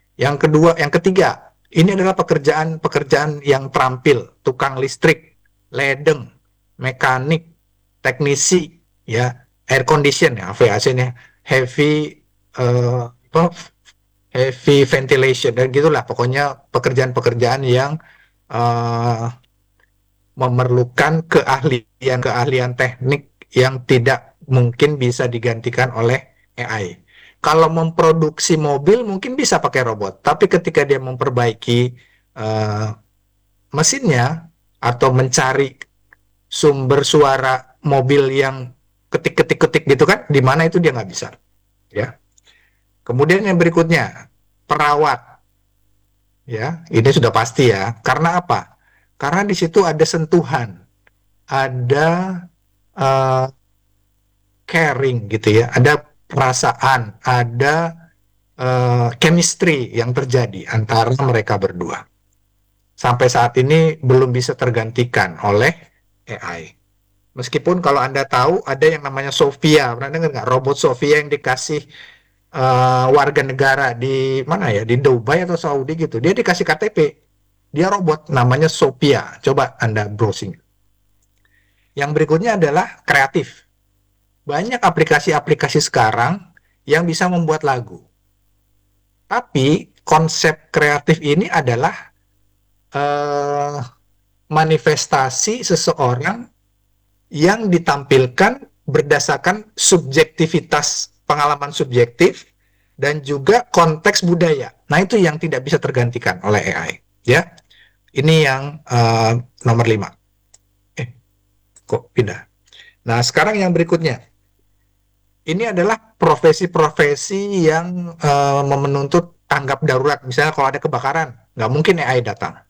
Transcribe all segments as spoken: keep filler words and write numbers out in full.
Yang kedua, yang ketiga, ini adalah pekerjaan-pekerjaan yang terampil, tukang listrik, ledeng, mekanik, teknisi, ya, air condition ya, V A C-nya, heavy eh, apa, heavy ventilation dan gitulah, pokoknya pekerjaan-pekerjaan yang eh, memerlukan keahlian-keahlian teknik yang tidak mungkin bisa digantikan oleh A I. Kalau memproduksi mobil mungkin bisa pakai robot, tapi ketika dia memperbaiki uh, mesinnya atau mencari sumber suara mobil yang ketik-ketik-ketik gitu kan, di mana itu dia nggak bisa. Ya. Kemudian yang berikutnya, perawat. Ya, ini sudah pasti ya. Karena apa? Karena di situ ada sentuhan, ada uh, caring gitu ya, ada perasaan, ada uh, chemistry yang terjadi antara mereka berdua. Sampai saat ini belum bisa tergantikan oleh A I. Meskipun kalau Anda tahu ada yang namanya Sophia, pernah dengar nggak? Robot Sophia yang dikasih uh, warga negara di mana ya? Di Dubai atau Saudi gitu. Dia dikasih K T P. Dia robot namanya Sophia. Coba Anda browsing. Yang berikutnya adalah kreatif. Banyak aplikasi-aplikasi sekarang yang bisa membuat lagu. Tapi konsep kreatif ini adalah eh, manifestasi seseorang yang ditampilkan berdasarkan subjektivitas pengalaman subjektif dan juga konteks budaya. Nah, itu yang tidak bisa tergantikan oleh A I. Ya, ini yang eh, nomor lima. Eh, kok pindah? Nah, sekarang yang berikutnya. Ini adalah profesi-profesi yang uh, menuntut tanggap darurat. Misalnya kalau ada kebakaran, nggak mungkin A I datang.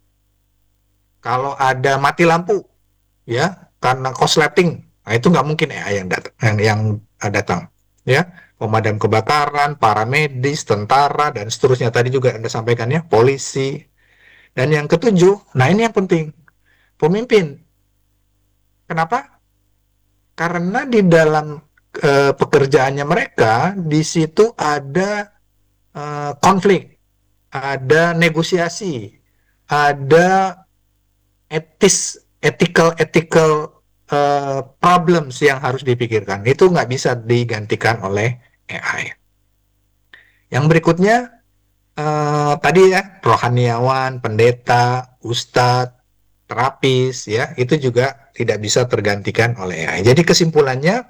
Kalau ada mati lampu, ya, karena korsleting, nah itu nggak mungkin A I yang datang. Yang, yang uh, datang, ya. Pemadam kebakaran, paramedis, tentara, dan seterusnya. Tadi juga Anda sampaikan ya, polisi. Dan yang ketujuh, nah ini yang penting, pemimpin. Kenapa? Karena di dalam uh, pekerjaannya mereka, di situ ada uh, konflik, ada negosiasi, ada etis, ethical, ethical uh, problems yang harus dipikirkan. Itu nggak bisa digantikan oleh A I. Yang berikutnya, uh, tadi ya, rohaniawan, pendeta, ustadz, terapis, ya, itu juga tidak bisa tergantikan oleh A I. Jadi kesimpulannya,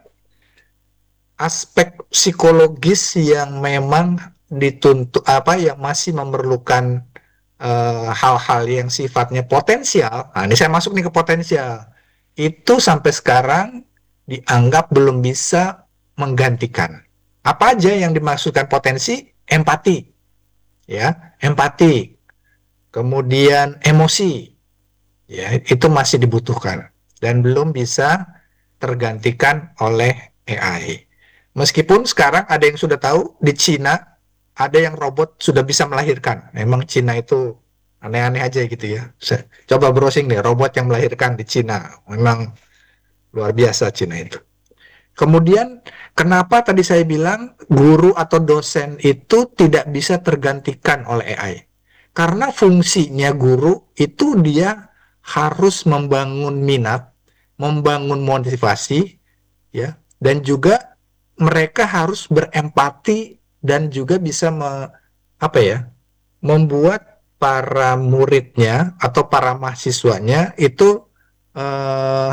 aspek psikologis yang memang dituntut apa yang masih memerlukan eh, hal-hal uh, yang sifatnya potensial. Nah, ini saya masuk nih ke potensial. Itu sampai sekarang dianggap belum bisa menggantikan. Apa aja yang dimaksudkan potensi? Empati, ya, empati. Kemudian emosi, ya, itu masih dibutuhkan dan belum bisa tergantikan oleh A I. Meskipun sekarang ada yang sudah tahu di Cina ada yang robot sudah bisa melahirkan. Memang Cina itu aneh-aneh aja gitu ya. Coba browsing nih robot yang melahirkan di Cina. Memang luar biasa Cina itu. Kemudian kenapa tadi saya bilang guru atau dosen itu tidak bisa tergantikan oleh A I? Karena fungsinya guru itu dia harus membangun minat, membangun motivasi, ya, dan juga mereka harus berempati dan juga bisa me, apa ya, membuat para muridnya atau para mahasiswanya itu eh,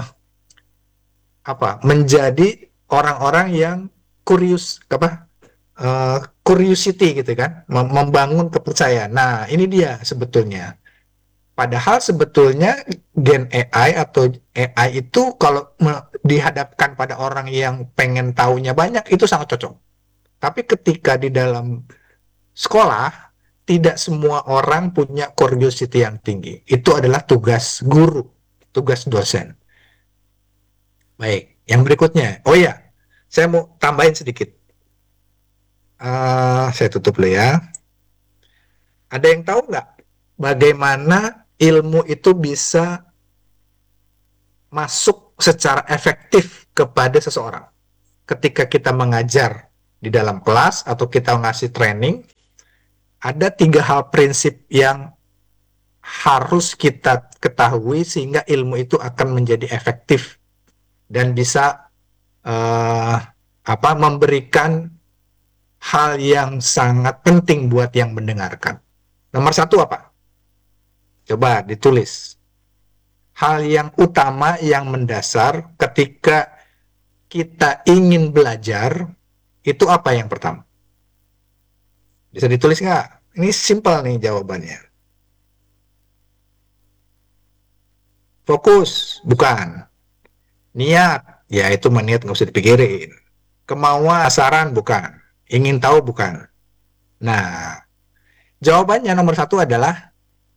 apa menjadi orang-orang yang kurius apa eh, curiosity gitu kan, membangun kepercayaan. Nah, ini dia sebetulnya. Padahal sebetulnya gen A I atau A I itu kalau dihadapkan pada orang yang pengen tahunya banyak itu sangat cocok. Tapi ketika di dalam sekolah tidak semua orang punya curiosity yang tinggi. Itu adalah tugas guru, tugas dosen. Baik, yang berikutnya. Oh ya, saya mau tambahin sedikit. Uh, saya tutup dulu ya. Ada yang tahu nggak bagaimana ilmu itu bisa masuk secara efektif kepada seseorang? Ketika kita mengajar di dalam kelas atau kita ngasih training, ada tiga hal prinsip yang harus kita ketahui sehingga ilmu itu akan menjadi efektif dan bisa uh, apa memberikan hal yang sangat penting buat yang mendengarkan. Nomor satu apa? Coba ditulis. Hal yang utama yang mendasar ketika kita ingin belajar itu apa yang pertama? Bisa ditulis nggak? Ini simpel nih jawabannya. Fokus, bukan. Niat, ya itu niat nggak usah dipikirin. Kemauan, saran, bukan. Ingin tahu, bukan. Nah, jawabannya nomor satu adalah,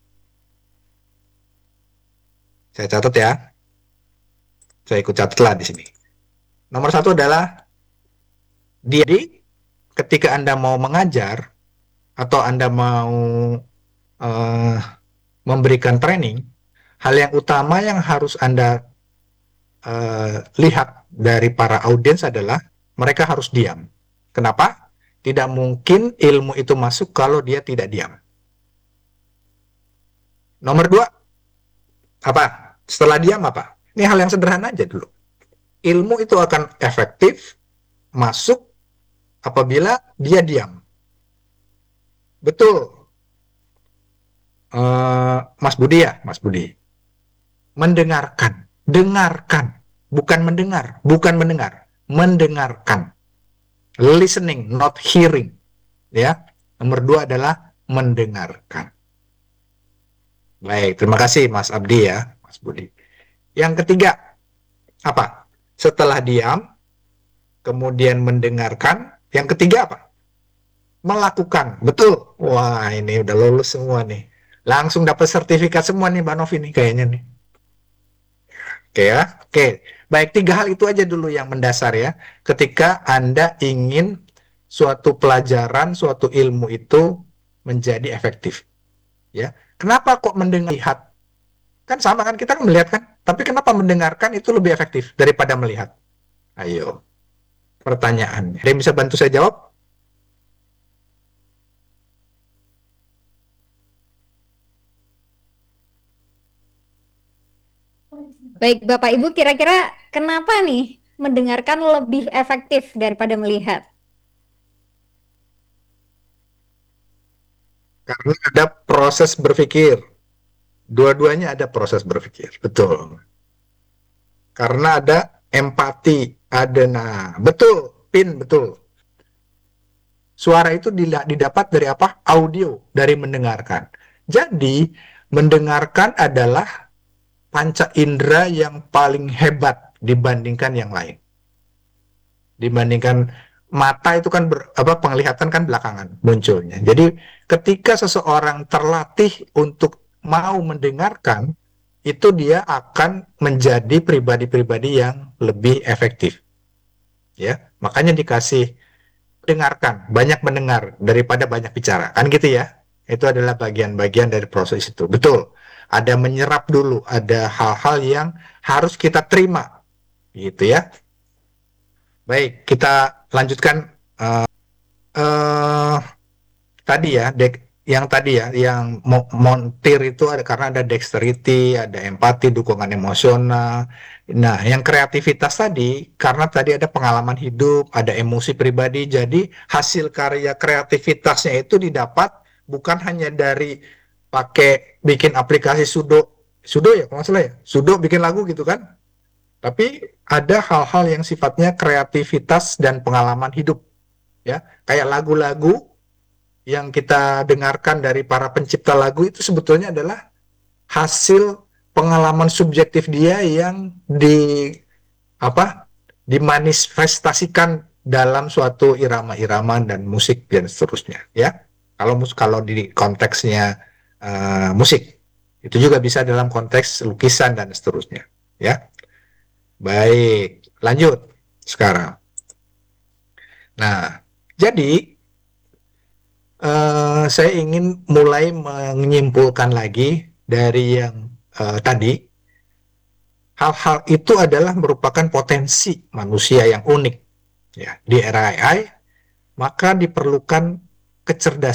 saya catat ya, saya ikut catatlah di sini. Nomor satu adalah, jadi ketika Anda mau mengajar, atau Anda mau uh, memberikan training, hal yang utama yang harus Anda uh, lihat dari para audiens adalah mereka harus diam. Kenapa? Tidak mungkin ilmu itu masuk kalau dia tidak diam. Nomor dua, apa? Setelah diam apa? Ini hal yang sederhana aja dulu. Ilmu itu akan efektif masuk apabila dia diam. Betul. Uh, Mas Budi ya, Mas Budi. Mendengarkan, dengarkan, bukan mendengar, bukan mendengar, mendengarkan. Listening, not hearing. Ya. Nomor dua adalah mendengarkan. Baik, terima kasih Mas Abdi ya, Mas Budi. Yang ketiga, apa? Setelah diam, kemudian mendengarkan. Yang ketiga apa? Melakukan. Betul. Wah, ini udah lulus semua nih. Langsung dapat sertifikat semua nih Mbak Novi nih kayaknya nih. Oke ya. Oke. Baik, tiga hal itu aja dulu yang mendasar ya. Ketika Anda ingin suatu pelajaran, suatu ilmu itu menjadi efektif. Ya. Kenapa kok mendengar lihat? Kan sama kan, kita kan melihat kan? Tapi kenapa mendengarkan itu lebih efektif daripada melihat? Ayo. Pertanyaannya. Ada yang bisa bantu saya jawab? Baik, Bapak Ibu, kira-kira kenapa nih mendengarkan lebih efektif daripada melihat? Karena ada proses berpikir. Dua-duanya ada proses berpikir. Betul. Karena ada empati. Ada, nah, betul. Pin, betul. Suara itu didapat dari apa? Audio, dari mendengarkan. Jadi, mendengarkan adalah panca indera yang paling hebat dibandingkan yang lain. Dibandingkan mata itu kan ber, apa penglihatan kan belakangan munculnya. Jadi ketika seseorang terlatih untuk mau mendengarkan, itu dia akan menjadi pribadi-pribadi yang lebih efektif. Ya, makanya dikasih dengarkan, banyak mendengar daripada banyak bicara. Kan gitu ya. Itu adalah bagian-bagian dari proses itu. Betul. Ada menyerap dulu, ada hal-hal yang harus kita terima. Gitu ya. Baik, kita lanjutkan uh, uh, tadi ya, dek, yang tadi ya, yang montir itu ada karena ada dexterity, ada empati, dukungan emosional. Nah, yang kreativitas tadi karena tadi ada pengalaman hidup, ada emosi pribadi. Jadi hasil karya kreativitasnya itu didapat bukan hanya dari pakai bikin aplikasi sudo, sudo ya, kalau nggak salah ya, sudo bikin lagu gitu kan. Tapi ada hal-hal yang sifatnya kreativitas dan pengalaman hidup, ya. Kayak lagu-lagu yang kita dengarkan dari para pencipta lagu itu sebetulnya adalah hasil pengalaman subjektif dia yang di apa? Dimanifestasikan dalam suatu irama-irama dan musik dan seterusnya, ya. Kalau mus kalau di konteksnya uh, musik, itu juga bisa dalam konteks lukisan dan seterusnya, ya. Baik, lanjut sekarang. Nah, jadi eh, saya ingin mulai menyimpulkan lagi dari yang eh, tadi. Hal-hal itu adalah merupakan potensi manusia yang unik. Ya, di era A I, maka diperlukan kecerdasan